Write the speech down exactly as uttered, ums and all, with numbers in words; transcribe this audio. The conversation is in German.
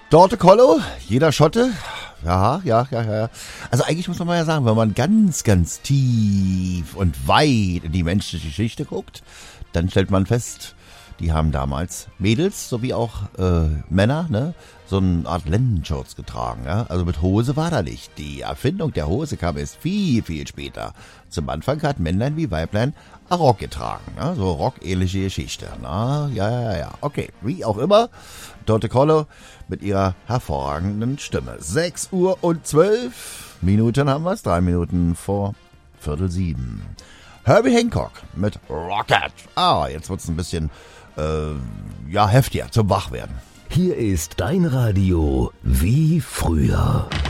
Dorte Kollo, jeder Schotte. Ja, ja, ja, ja. Also eigentlich muss man mal ja sagen, wenn man ganz, ganz tief und weit in die menschliche Geschichte guckt, dann stellt man fest, die haben damals Mädels sowie auch äh, Männer, ne, so eine Art Lendenshorts getragen. Ja? Also mit Hose war da nicht. Die Erfindung der Hose kam erst viel, viel später. Zum Anfang hat Männlein wie Weiblein ein Rock getragen. Ne? So rockähnliche Geschichte. Na, ja, ja, ja. Okay, wie auch immer. Dorte Kollo mit ihrer hervorragenden Stimme. sechs Uhr und zwölf Minuten haben wir es. Drei Minuten vor Viertel sieben. Herbie Hancock mit Rocket. Ah, jetzt wird's ein bisschen äh, ja, heftiger zum Wachwerden. Hier ist dein Radio wie früher.